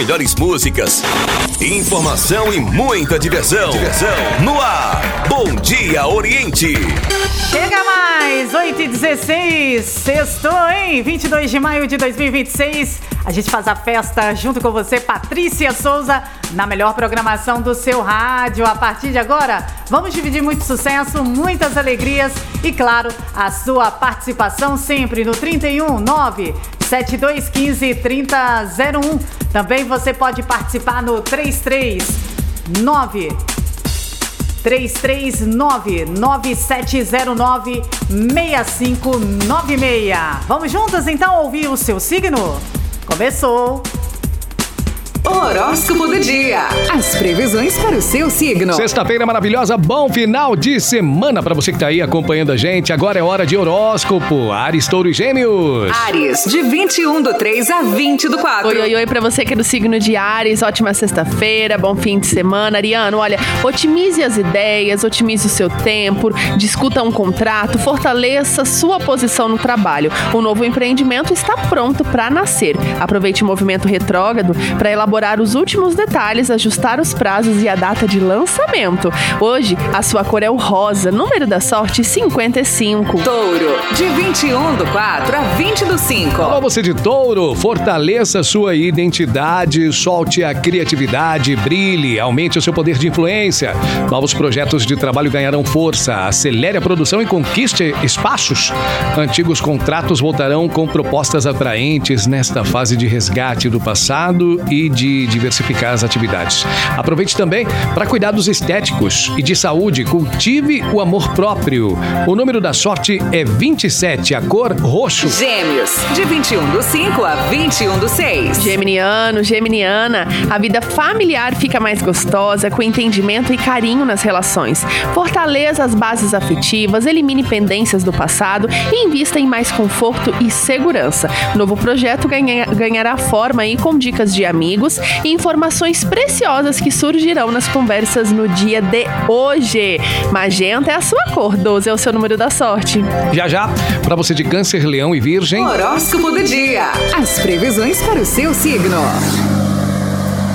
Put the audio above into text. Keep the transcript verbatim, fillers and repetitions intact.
melhores músicas, informação e muita diversão. diversão. No ar, Bom Dia Oriente. Chega mais, oito e dezesseis, sextou, hein? vinte e dois de maio de dois mil e vinte e seis. A gente faz a festa junto com você, Patrícia Souza, na melhor programação do seu rádio. A partir de agora, vamos dividir muito sucesso, muitas alegrias e, claro, a sua participação sempre no trinta e um, nove sete dois um cinco, trinta zero um. Também você pode participar no três três nove três três nove, nove sete zero nove, seis cinco nove seis. Vamos juntas então ouvir o seu signo? Começou! Horóscopo do dia. As previsões para o seu signo. Sexta-feira maravilhosa, bom final de semana para você que tá aí acompanhando a gente. Agora é hora de horóscopo. Áries, Touro e Gêmeos. Áries, de vinte e um do três a vinte do quatro. Oi, oi, oi pra você que é do signo de Áries. Ótima sexta-feira, bom fim de semana. Ariano, olha, otimize as ideias, otimize o seu tempo, discuta um contrato, fortaleça sua posição no trabalho. O novo empreendimento está pronto para nascer. Aproveite o movimento retrógrado para elaborar os últimos detalhes, ajustar os prazos e a data de lançamento. Hoje, a sua cor é o rosa, número da sorte cinquenta e cinco. Touro, de vinte e um do quatro a vinte do cinco. Alô, você de Touro, fortaleça sua identidade, solte a criatividade, brilhe, aumente o seu poder de influência. Novos projetos de trabalho ganharão força, acelere a produção e conquiste espaços. Antigos contratos voltarão com propostas atraentes nesta fase de resgate do passado e de de diversificar as atividades. Aproveite também para cuidados estéticos e de saúde. Cultive o amor próprio. O número da sorte é vinte e sete, a cor roxo. Gêmeos, de vinte e um do cinco a vinte e um do seis. Geminiano, geminiana, a vida familiar fica mais gostosa com entendimento e carinho nas relações. Fortaleça as bases afetivas, elimine pendências do passado e invista em mais conforto e segurança. Novo projeto ganha, ganhará forma aí com dicas de amigos e informações preciosas que surgirão nas conversas no dia de hoje. Magenta é a sua cor, doze é o seu número da sorte. Já já, para você de Câncer, Leão e Virgem. Horóscopo do dia. As previsões para o seu signo.